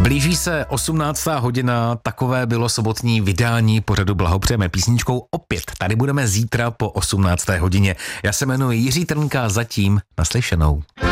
Blíží se 18. hodina, takové bylo sobotní vydání pořadu Blahopřejeme písničkou. Opět tady budeme zítra po 18. hodině. Já se jmenuji Jiří Trnka, zatím naslyšenou.